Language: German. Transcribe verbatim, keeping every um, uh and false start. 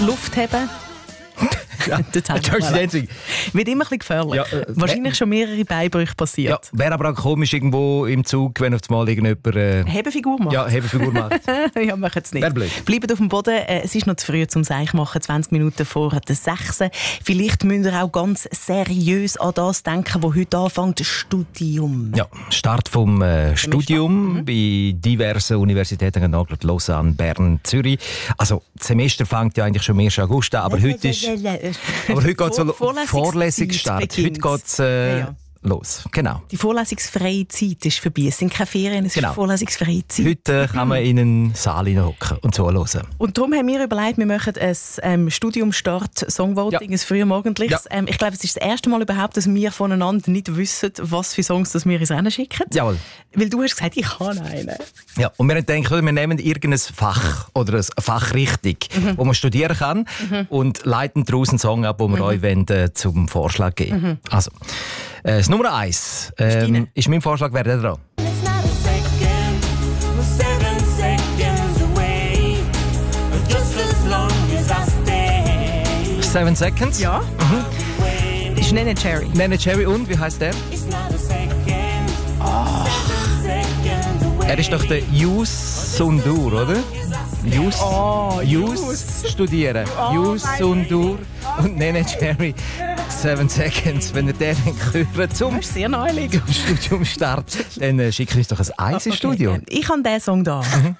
Luft haben. Ja, Dirty Dancing. Wird immer ein bisschen gefährlich. Ja, äh, Wahrscheinlich äh, schon mehrere Beinbrüche passiert. Ja, wäre aber auch komisch irgendwo im Zug, wenn auf einmal irgendjemand... Äh, Hebefigur macht. Ja, Hebefigur macht. Ja, machen es nicht. Wäre blöd. Bleibt auf dem Boden. Äh, es ist noch zu früh zum Seich machen, zwanzig Minuten vor der sechs. Vielleicht müsst ihr auch ganz seriös an das denken, was heute anfängt, das Studium. Ja, Start vom äh, Studium mhm. bei diversen Universitäten in Lausanne, Bern, Zürich. Also das Semester fängt ja eigentlich schon im ersten August an, aber heute ist... Aber heute geht es so Vorlesungsstart. Heute geht es äh, ja, ja. los. Genau. Die vorlesungsfreie Zeit ist vorbei. Es sind keine Ferien, es genau. ist vorlesungsfreie Zeit. Heute äh, kann man in einen Saal hineinhocken und zuhören. Und darum haben wir überlegt, wir machen ein ähm, Studiumstart-Songvoting, ja. ein frühmorgendliches. Ja. Ähm, ich glaube, es ist das erste Mal überhaupt, dass wir voneinander nicht wissen, was für Songs das wir ins Rennen schicken. Jawohl. Weil du hast gesagt, ich kann einen. Ja, und wir haben gedacht, wir nehmen irgendein Fach oder eine Fachrichtung, mhm. wo man studieren kann mhm. und leiten daraus einen Song ab, den wir mhm. euch wollen, äh, zum Vorschlag geben. Mhm. Also, äh, das Nummer eins ähm, ist mein Vorschlag, wer der dran? Seven Seconds? Ja. Mhm. Ist Nene Cherry. Nene Cherry und, wie heisst der? Oh. Er ist doch der Yus Sundur, oder? Yus, oh, Yus studieren. Oh, Yus Sundur und Nene Cherry. Seven Seconds, wenn ihr den hören zum das ist sehr neulich. Studiumstart, dann äh, schickt uns doch ein Eis ins Studio. Ich habe diesen Song da. Mhm.